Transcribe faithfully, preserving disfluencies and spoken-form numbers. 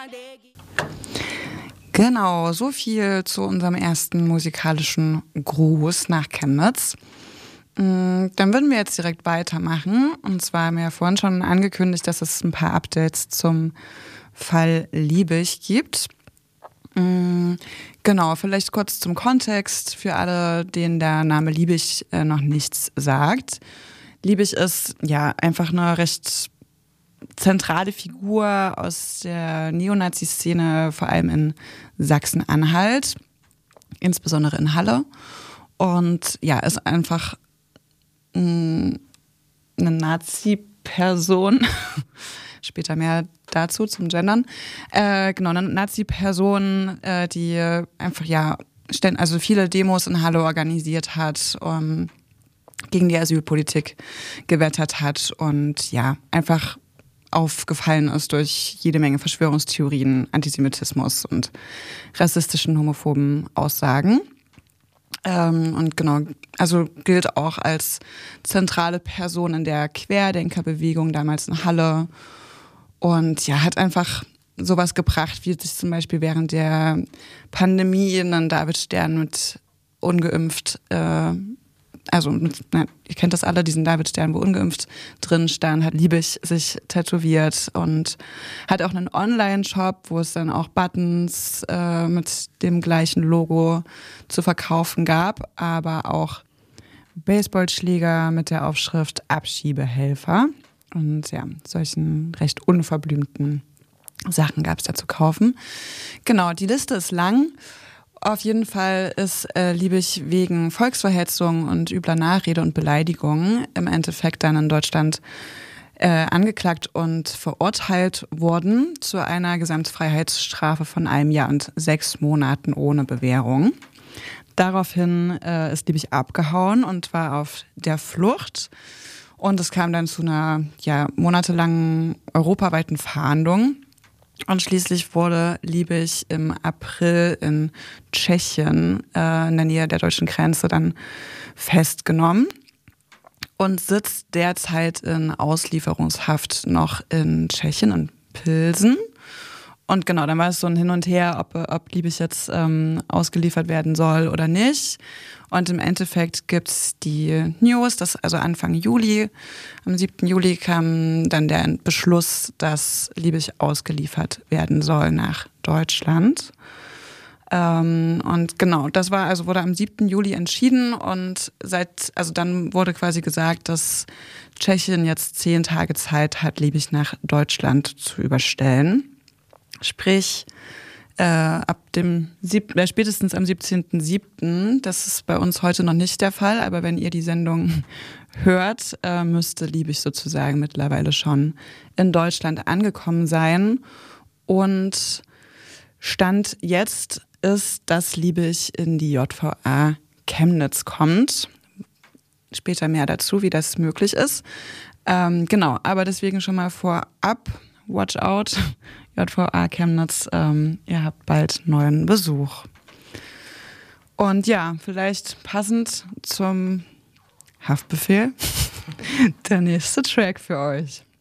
Genau, so viel zu unserem ersten musikalischen Gruß nach Chemnitz. Dann würden wir jetzt direkt weitermachen. Und zwar haben wir ja vorhin schon angekündigt, dass es ein paar Updates zum Fall Liebig gibt. Genau, vielleicht kurz zum Kontext für alle, denen der Name Liebig äh, noch nichts sagt. Liebig ist ja einfach eine recht zentrale Figur aus der Neonazi-Szene, vor allem in Sachsen-Anhalt, insbesondere in Halle. Und ja, ist einfach mh, eine Nazi-Person. Später mehr dazu zum Gendern. Äh, genau, eine Nazi-Person, äh, die einfach ja, also viele Demos in Halle organisiert hat, um, gegen die Asylpolitik gewettert hat und ja, einfach aufgefallen ist durch jede Menge Verschwörungstheorien, Antisemitismus und rassistischen, homophoben Aussagen. Ähm, und genau, also gilt auch als zentrale Person in der Querdenkerbewegung damals in Halle. Und ja, hat einfach sowas gebracht, wie sich zum Beispiel während der Pandemie einen Davidstern mit ungeimpft, äh, also mit, na, ihr kennt das alle, diesen Davidstern, wo ungeimpft drin stand, hat Liebig sich tätowiert und hat auch einen Online-Shop, wo es dann auch Buttons äh, mit dem gleichen Logo zu verkaufen gab, aber auch Baseballschläger mit der Aufschrift Abschiebehelfer. Und ja, solchen recht unverblümten Sachen gab es da zu kaufen. Genau, die Liste ist lang. Auf jeden Fall ist äh, Liebig wegen Volksverhetzung und übler Nachrede und Beleidigung im Endeffekt dann in Deutschland äh, angeklagt und verurteilt worden zu einer Gesamtfreiheitsstrafe von einem Jahr und sechs Monaten ohne Bewährung. Daraufhin äh, ist Liebig abgehauen und war auf der Flucht. Und es kam dann zu einer ja, monatelangen europaweiten Fahndung. Und schließlich wurde Liebig im April in Tschechien, äh, in der Nähe der deutschen Grenze, dann festgenommen und sitzt derzeit in Auslieferungshaft noch in Tschechien, in Pilsen. Und genau, dann war es so ein Hin und Her, ob, ob Liebig jetzt ähm, ausgeliefert werden soll oder nicht. Und im Endeffekt gibt's die News, dass also Anfang Juli, am siebten Juli kam dann der Beschluss, dass Liebig ausgeliefert werden soll nach Deutschland. Ähm, und genau, das war also wurde am siebten Juli entschieden und seit also dann wurde quasi gesagt, dass Tschechien jetzt zehn Tage Zeit hat, Liebig nach Deutschland zu überstellen. Sprich, äh, ab dem sieb- äh, spätestens am siebzehnten siebten Das ist bei uns heute noch nicht der Fall, aber wenn ihr die Sendung hört, äh, müsste Liebig sozusagen mittlerweile schon in Deutschland angekommen sein. Und Stand jetzt ist, dass Liebig in die J V A Chemnitz kommt. Später mehr dazu, wie das möglich ist. Ähm, genau, aber deswegen schon mal vorab, watch out, J V A Chemnitz, ähm, ihr habt bald neuen Besuch. Und ja, vielleicht passend zum Haftbefehl, der nächste Track für euch.